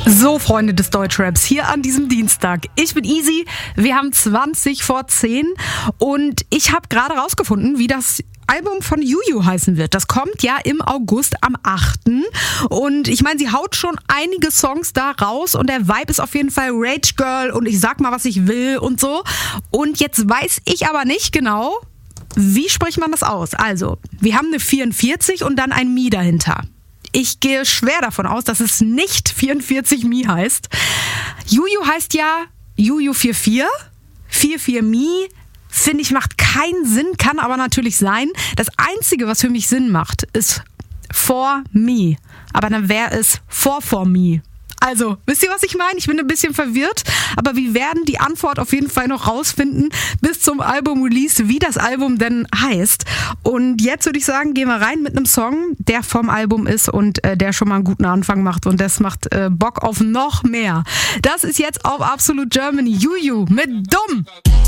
So, Freunde des Deutschraps, hier an diesem Dienstag. Ich bin Easy, wir haben 20 vor 10 und ich habe gerade rausgefunden, wie das Album von Juju heißen wird. Das kommt ja im August am 8. Und ich meine, sie haut schon einige Songs da raus und der Vibe ist auf jeden Fall Rage Girl und ich sag mal, was ich will und so. Und jetzt weiß ich aber nicht genau, wie spricht man das aus? Also, wir haben eine 44 und dann ein Mi dahinter. Ich gehe schwer davon aus, dass es nicht 44 Mi heißt. Juju heißt ja Juju 44, 44 Mi. Finde ich, macht keinen Sinn, kann aber natürlich sein. Das Einzige, was für mich Sinn macht, ist For Me. Aber dann wäre es For Me. Also, wisst ihr, was ich meine? Ich bin ein bisschen verwirrt, aber wir werden die Antwort auf jeden Fall noch rausfinden bis zum Album-Release, wie das Album denn heißt. Und jetzt würde ich sagen, gehen wir rein mit einem Song, der vom Album ist und der schon mal einen guten Anfang macht und das macht Bock auf noch mehr. Das ist jetzt auf Absolute Germany, Juju mit Dumm.